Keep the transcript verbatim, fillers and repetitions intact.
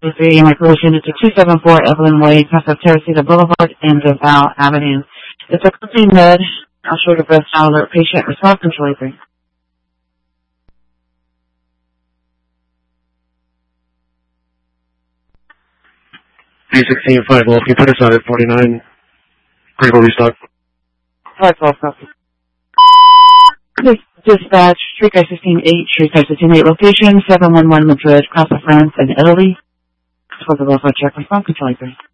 three, my collision into two seventy-four Evelyn Way, past of Teresita Boulevard and DeVal Avenue. It's a company med, I'll show the breast alert patient, response control three. D sixteen five Wolf, you put us on at forty-nine. Critical restock. five twelve, copy. Dis- dispatch, streetcar sixteen eight, streetcar sixteen eight, location seven one one Madrid, Cross of France and Italy. For the local check, response control three.